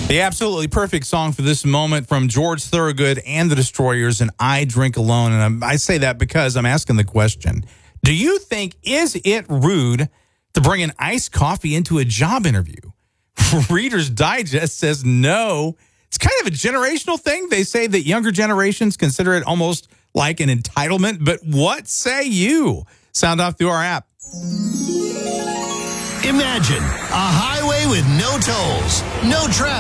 The absolutely perfect song for this moment from George Thorogood and the Destroyers, and I Drink Alone. And I say that because I'm asking the question, do you think, is it rude to bring an iced coffee into a job interview? Reader's Digest says no. It's kind of a generational thing. They say that younger generations consider it almost like an entitlement. But what say you? Sound off through our app. Imagine a highway with no tolls, no traffic.